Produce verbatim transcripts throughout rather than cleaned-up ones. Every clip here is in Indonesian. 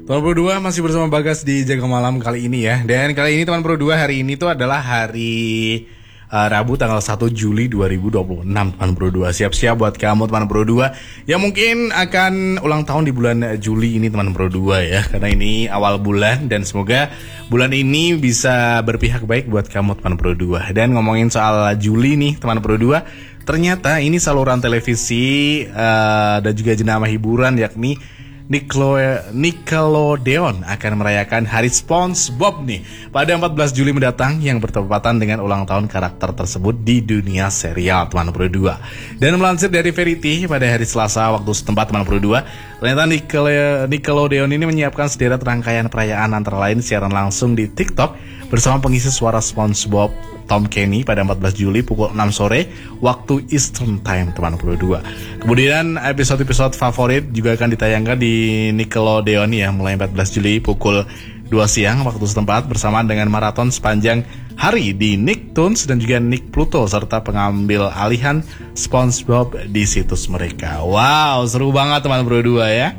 Teman Pro dua masih bersama Bagas di Jaga Malam kali ini ya. Dan kali ini teman Pro dua, hari ini tuh adalah hari uh, Rabu tanggal satu Juli dua ribu dua puluh enam teman Pro dua. Siap-siap buat kamu teman Pro dua yang mungkin akan ulang tahun di bulan Juli ini teman Pro dua ya. Karena ini awal bulan dan semoga bulan ini bisa berpihak baik buat kamu teman Pro dua. Dan ngomongin soal Juli nih teman Pro dua, ternyata ini saluran televisi uh, dan juga jenama hiburan yakni Nickelodeon akan merayakan Hari SpongeBob nih pada empat belas Juli mendatang yang bertepatan dengan ulang tahun karakter tersebut di dunia serial teman Pro dua. Dan melansir dari Verity pada hari Selasa waktu setempat teman Pro dua, ternyata Nickelodeon ini menyiapkan sederet rangkaian perayaan antara lain siaran langsung di TikTok bersama pengisi suara SpongeBob Tom Kenny pada empat belas Juli pukul enam sore waktu Eastern Time teman Pro dua. Kemudian episode-episode favorit juga akan ditayangkan di Nickelodeon ya mulai empat belas Juli pukul dua siang waktu setempat bersamaan dengan maraton sepanjang hari di Nicktoons dan juga Nick Pluto serta pengambil alihan SpongeBob di situs mereka. Wow, seru banget teman Pro dua ya.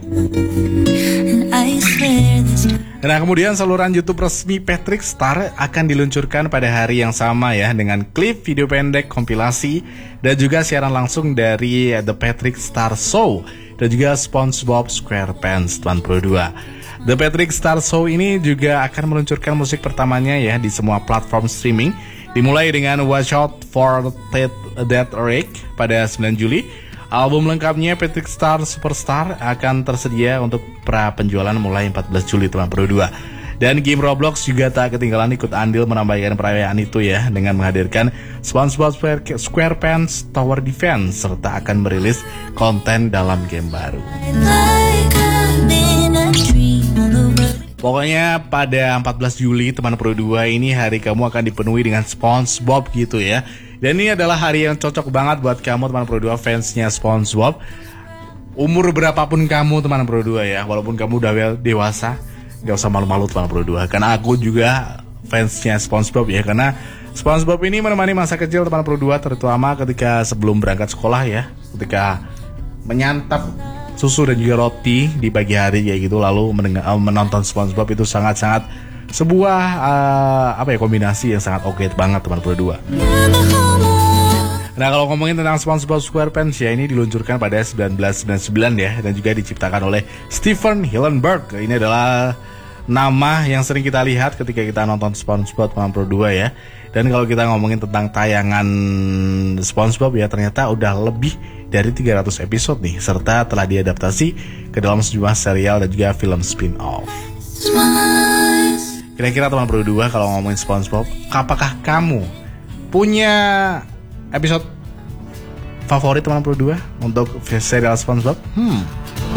Nah, kemudian saluran YouTube resmi Patrick Star akan diluncurkan pada hari yang sama ya dengan klip video pendek kompilasi dan juga siaran langsung dari The Patrick Star Show dan juga SpongeBob SquarePants teman Pro dua. The Patrick Star Show ini juga akan meluncurkan musik pertamanya ya di semua platform streaming, dimulai dengan Watch Out for That Rick pada sembilan Juli. Album lengkapnya Patrick Star Superstar akan tersedia untuk pra penjualan mulai empat belas Juli teman Pro dua. Dan game Roblox juga tak ketinggalan ikut andil menambahkan perayaan itu ya dengan menghadirkan SpongeBob SquarePants Tower Defense serta akan merilis konten dalam game baru. Pokoknya pada empat belas Juli teman Pro dua ini hari kamu akan dipenuhi dengan SpongeBob gitu ya. Dan ini adalah hari yang cocok banget buat kamu teman Pro dua fansnya SpongeBob. Umur berapapun kamu teman Pro dua ya, walaupun kamu udah dewasa, gak usah malu-malu teman Pro dua. Karena aku juga fansnya SpongeBob ya, karena SpongeBob ini menemani masa kecil teman Pro dua, terutama ketika sebelum berangkat sekolah ya, ketika menyantap susu dan juga roti di pagi hari kayak gitu, lalu mendengar, menonton SpongeBob itu sangat-sangat sebuah uh, apa ya kombinasi yang sangat oke banget teman Pro dua. Nah, kalau ngomongin tentang SpongeBob SquarePants ya, ini diluncurkan pada sembilan belas sembilan puluh sembilan ya dan juga diciptakan oleh Steven Hillenburg. Ini adalah nama yang sering kita lihat ketika kita nonton SpongeBob teman Pro dua ya. Dan kalau kita ngomongin tentang tayangan SpongeBob ya, ternyata udah lebih dari tiga ratus episode nih, serta telah diadaptasi ke dalam sejumlah serial dan juga film spin-off. Kira-kira teman Pro dua kalau ngomongin SpongeBob, apakah kamu punya episode favorit teman Pro dua untuk serial SpongeBob? Hmm,